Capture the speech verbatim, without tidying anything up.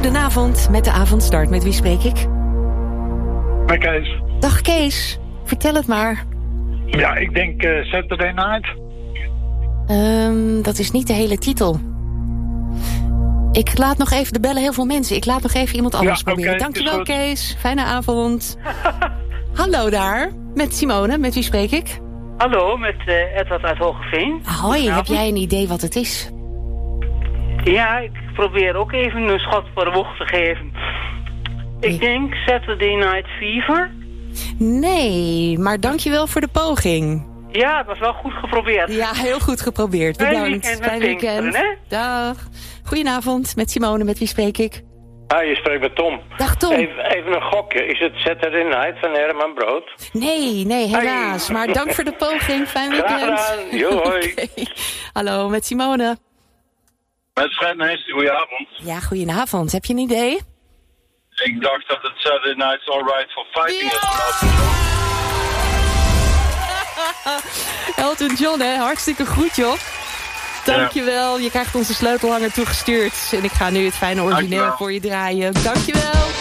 Goedenavond, met de avondstart. Met wie spreek ik? Met Kees. Dag Kees, vertel het maar. Ja, ik denk uh, Saturday Night. Um, dat is niet de hele titel. Ik laat nog even, er bellen heel veel mensen. Ik laat nog even iemand anders ja, proberen. Okay, Dankjewel Kees, fijne avond. Hallo daar, met Simone, met wie spreek ik? Hallo, met uh, Edward uit Hogeveen. Hoi, heb jij een idee wat het is? Ja, ik probeer ook even een schot voor de bocht te geven. Ik nee. denk Saturday Night Fever. Nee, maar dankjewel voor de poging. Ja, het was wel goed geprobeerd. Ja, heel goed geprobeerd. Bedankt. Fijn weekend. Hè? Dag. Goedenavond, met Simone, met wie spreek ik? Ah, je spreekt met Tom. Dag Tom. Even, even een gokje. Is het Saturday Night van Herman Brood? Nee, nee, helaas. Hey. Maar dank voor de poging. Fijn weekend. Graag gedaan. Jo, hoi. Okay. Hallo, met Simone. Met Fred Nees, goedenavond. Ja, goedenavond. Heb je een idee? Ik dacht dat het Saturday Night's Alright for Fighting ja! is. Elton John, hè? Hartstikke goed, joh. Dankjewel. Je krijgt onze sleutelhanger toegestuurd. En ik ga nu het fijne origineel voor je draaien. Dankjewel.